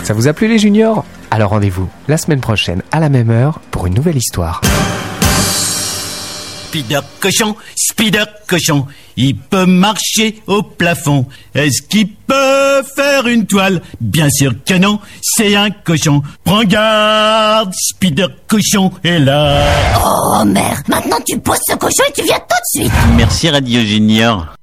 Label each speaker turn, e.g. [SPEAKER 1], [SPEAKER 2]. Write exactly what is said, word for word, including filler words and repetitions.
[SPEAKER 1] Ça vous a plu les juniors ? Alors rendez-vous la semaine prochaine à la même heure pour une nouvelle histoire.
[SPEAKER 2] Spider cochon, Spider cochon, il peut marcher au plafond. Est-ce qu'il peut faire une toile? Bien sûr que non, c'est un cochon. Prends garde, Spider cochon est là.
[SPEAKER 3] Oh merde, maintenant tu poses ce cochon et tu viens tout de suite.
[SPEAKER 2] Merci Radio Junior.